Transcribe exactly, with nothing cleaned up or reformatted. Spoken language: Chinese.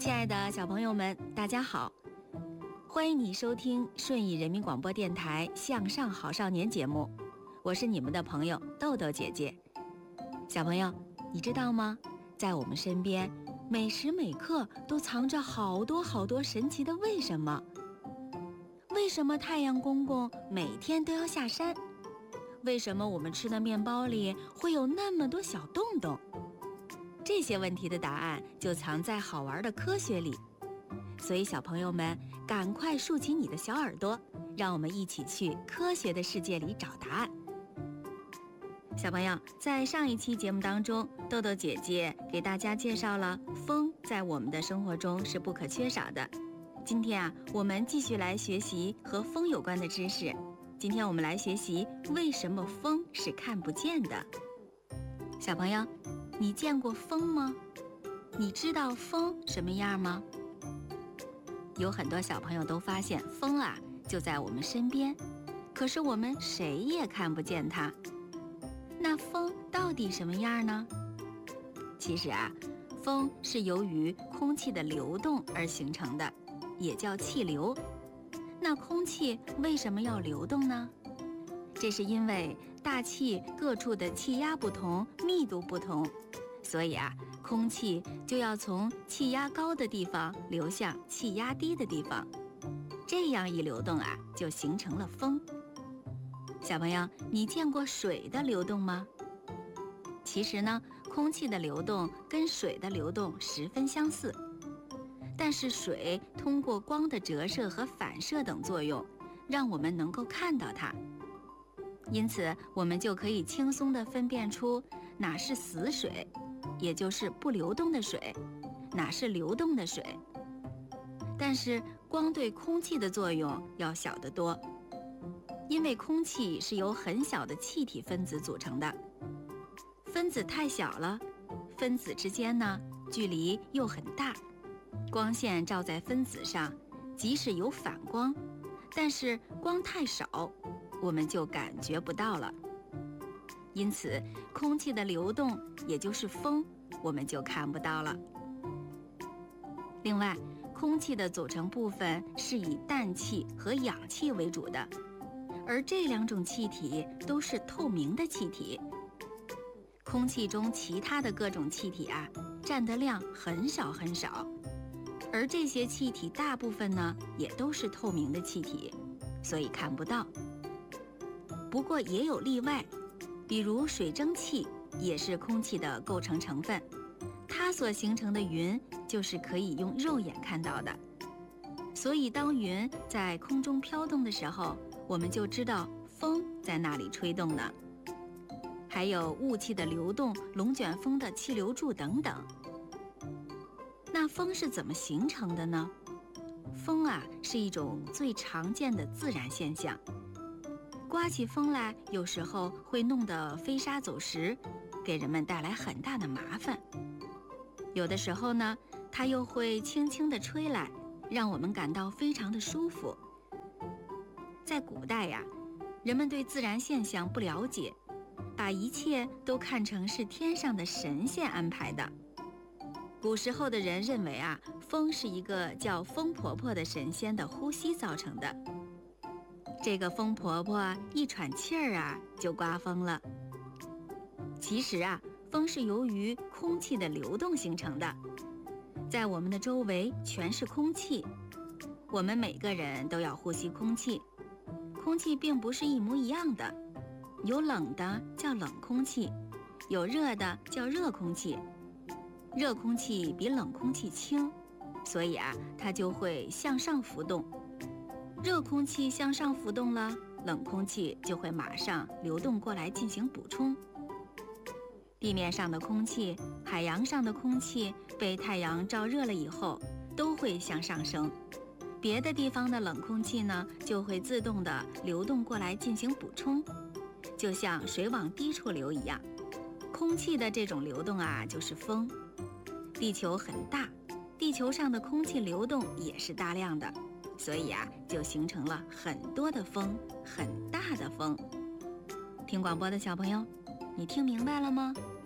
亲爱的小朋友们，大家好，欢迎你收听顺义人民广播电台向上好少年节目，我是你们的朋友豆豆姐姐。小朋友，你知道吗？在我们身边，每时每刻都藏着好多好多神奇的为什么。为什么太阳公公每天都要下山？为什么我们吃的面包里会有那么多小洞洞？这些问题的答案就藏在好玩的科学里，所以小朋友们赶快竖起你的小耳朵，让我们一起去科学的世界里找答案。小朋友，在上一期节目当中，豆豆姐姐给大家介绍了风在我们的生活中是不可缺少的。今天啊，我们继续来学习和风有关的知识。今天我们来学习为什么风是看不见的。小朋友，你见过风吗？你知道风什么样吗？有很多小朋友都发现风啊就在我们身边，可是我们谁也看不见它。那风到底什么样呢？其实啊，风是由于空气的流动而形成的，也叫气流。那空气为什么要流动呢？这是因为大气各处的气压不同，密度不同，所以啊，空气就要从气压高的地方流向气压低的地方，这样一流动啊，就形成了风。小朋友，你见过水的流动吗？其实呢，空气的流动跟水的流动十分相似，但是水通过光的折射和反射等作用，让我们能够看到它。因此，我们就可以轻松地分辨出哪是死水，也就是不流动的水，哪是流动的水。但是光对空气的作用要小得多，因为空气是由很小的气体分子组成的，分子太小了，分子之间呢距离又很大，光线照在分子上，即使有反光，但是光太少，我们就感觉不到了。因此，空气的流动，也就是风，我们就看不到了。另外，空气的组成部分是以氮气和氧气为主的，而这两种气体都是透明的气体。空气中其他的各种气体啊，占的量很少很少，而这些气体大部分呢，也都是透明的气体，所以看不到。不过也有例外，比如水蒸气也是空气的构成成分，它所形成的云就是可以用肉眼看到的。所以当云在空中飘动的时候，我们就知道风在那里吹动呢。还有雾气的流动、龙卷风的气流柱等等。那风是怎么形成的呢？风啊，是一种最常见的自然现象。刮起风来，有时候会弄得飞沙走石，给人们带来很大的麻烦。有的时候呢，它又会轻轻地吹来，让我们感到非常的舒服。在古代呀，人们对自然现象不了解，把一切都看成是天上的神仙安排的。古时候的人认为啊，风是一个叫风婆婆的神仙的呼吸造成的。这个风婆婆一喘气儿啊，就刮风了。其实啊，风是由于空气的流动形成的。在我们的周围全是空气，我们每个人都要呼吸空气。空气并不是一模一样的，有冷的叫冷空气，有热的叫热空气。热空气比冷空气轻，所以啊，它就会向上浮动。热空气向上浮动了，冷空气就会马上流动过来进行补充。地面上的空气、海洋上的空气被太阳照热了以后，都会向上升。别的地方的冷空气呢，就会自动地流动过来进行补充，就像水往低处流一样。空气的这种流动啊，就是风。地球很大，地球上的空气流动也是大量的，所以啊，就形成了很多的风，很大的风。听广播的小朋友，你听明白了吗？